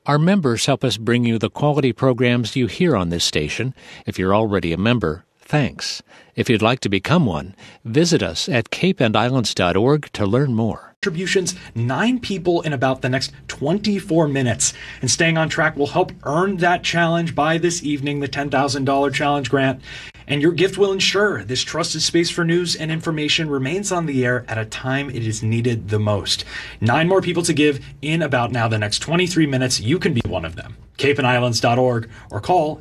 Our members help us bring you the quality programs you hear on this station. If you're already a member, thanks. If you'd like to become one, visit us at capeandislands.org to learn more. Contributions 9 people in about the next 24 minutes. And staying on track will help earn that challenge by this evening, the $10,000 challenge grant. And your gift will ensure this trusted space for news and information remains on the air at a time it is needed the most. 9 more people to give in about now the next 23 minutes. You can be one of them. capeandislands.org or call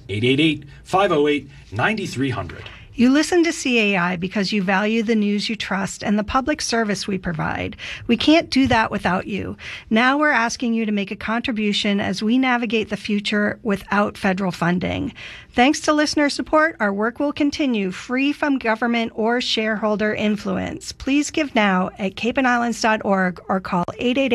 888-508-9300. You listen to CAI because you value the news you trust and the public service we provide. We can't do that without you. Now we're asking you to make a contribution as we navigate the future without federal funding. Thanks to listener support, our work will continue free from government or shareholder influence. Please give now at capeandislands.org or call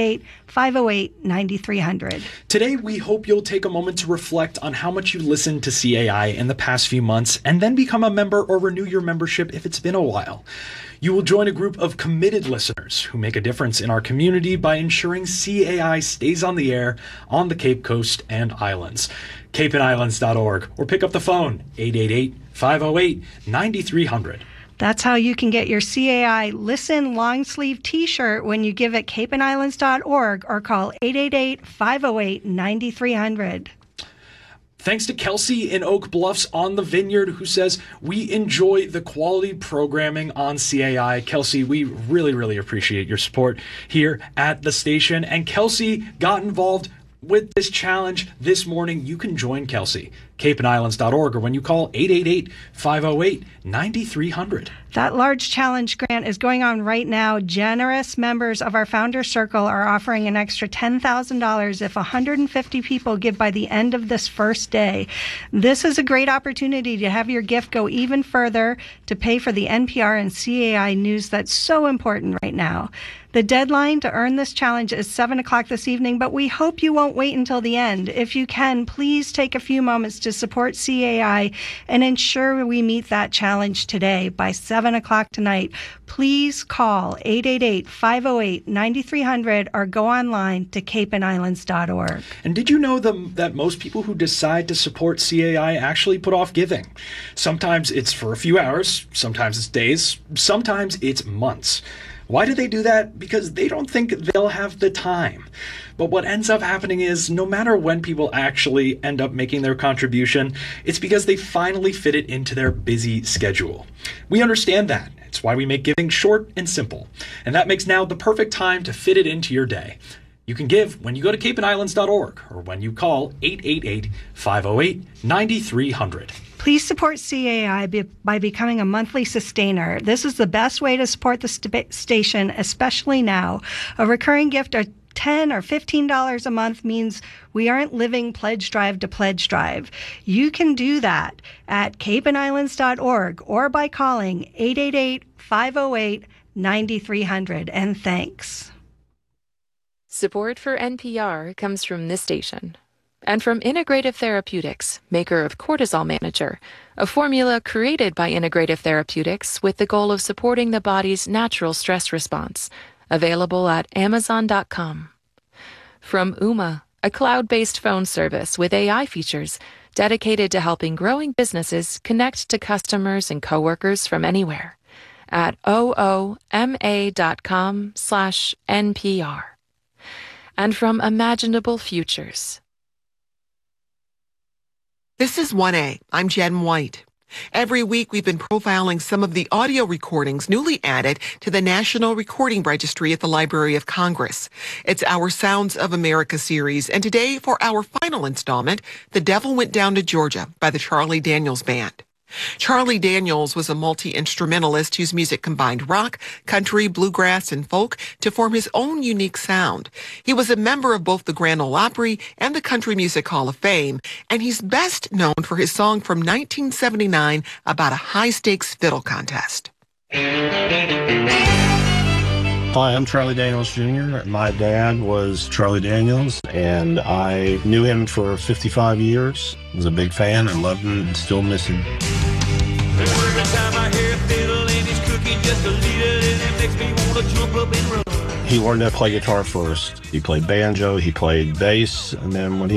888-508-9300. Today, we hope you'll take a moment to reflect on how much you listened to CAI in the past few months and then become a member or renew your membership if it's been a while. You will join a group of committed listeners who make a difference in our community by ensuring CAI stays on the air on the Cape Coast and Islands. capeandislands.org or pick up the phone 888-508-9300. That's how you can get your CAI Listen long sleeve t-shirt when you give at capeandislands.org or call 888-508-9300. Thanks to Kelsey in Oak Bluffs on the Vineyard, who says, we enjoy the quality programming on CAI. Kelsey, we really, really appreciate your support here at the station. And Kelsey got involved with this challenge this morning. You can join Kelsey, capeandislands.org, or when you call 888-508-9300. That large challenge grant is going on right now. Generous members of our Founder Circle are offering an extra $10,000 if 150 people give by the end of this first day. This is a great opportunity to have your gift go even further to pay for the NPR and CAI news that's so important right now. The deadline to earn this challenge is 7 o'clock this evening, but we hope you won't wait until the end. If you can, please take a few moments to support CAI and ensure we meet that challenge today by 7 o'clock tonight. Please call 888-508-9300 or go online to capeandislands.org. And did you know that most people who decide to support CAI actually put off giving? Sometimes it's for a few hours, sometimes it's days, sometimes it's months. Why do they do that? Because they don't think they'll have the time. But what ends up happening is no matter when people actually end up making their contribution, it's because they finally fit it into their busy schedule. We understand that. It's why we make giving short and simple. And that makes now the perfect time to fit it into your day. You can give when you go to capeandislands.org or when you call 888-508-9300. Please support CAI by becoming a monthly sustainer. This is the best way to support the station, especially now. A recurring gift of $10 or $15 a month means we aren't living pledge drive to pledge drive. You can do that at capeandislands.org or by calling 888-508-9300. And thanks. Support for NPR comes from this station. And from Integrative Therapeutics, maker of Cortisol Manager, a formula created by Integrative Therapeutics with the goal of supporting the body's natural stress response, available at Amazon.com. From Ooma, a cloud-based phone service with AI features dedicated to helping growing businesses connect to customers and coworkers from anywhere at ooma.com/NPR. And from Imaginable Futures. This is 1A. I'm Jen White. Every week, we've been profiling some of the audio recordings newly added to the National Recording Registry at the Library of Congress. It's our Sounds of America series, and today, for our final installment, The Devil Went Down to Georgia by the Charlie Daniels Band. Charlie Daniels was a multi-instrumentalist whose music combined rock, country, bluegrass, and folk to form his own unique sound. He was a member of both the Grand Ole Opry and the Country Music Hall of Fame, and he's best known for his song from 1979 about a high-stakes fiddle contest. Hi, I'm Charlie Daniels Jr. My dad was Charlie Daniels, and I knew him for 55 years. I was a big fan. I loved him and still miss him. Every time I hear a fiddle and he's cooking just a little, it makes me want to jump up and run. He learned to play guitar first. He played banjo, he played bass, and then when he